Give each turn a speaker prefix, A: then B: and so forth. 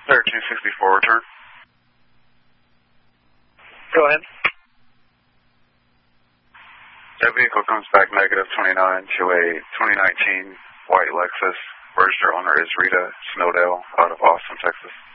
A: 1364 return.
B: Go ahead.
A: That vehicle comes back negative 29 to a 2019 white Lexus. Registered owner is Rita Snowdale out of Austin, Texas.